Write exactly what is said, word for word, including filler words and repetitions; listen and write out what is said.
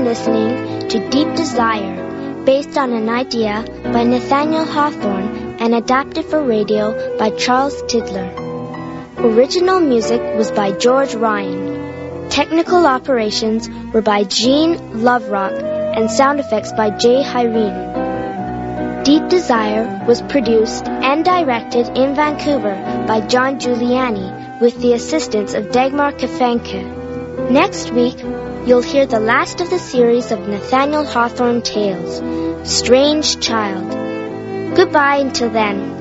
listening to Deep Desire, based on an idea by Nathaniel Hawthorne and adapted for radio by Charles Tidler. Original music was by George Ryan. Technical operations were by Gene Loverock and sound effects by Jay Hyrene. Deep Desire was produced and directed in Vancouver by John Giuliani with the assistance of Dagmar Kafenke. Next week, you'll hear the last of the series of Nathaniel Hawthorne tales, Strange Child. Goodbye until then.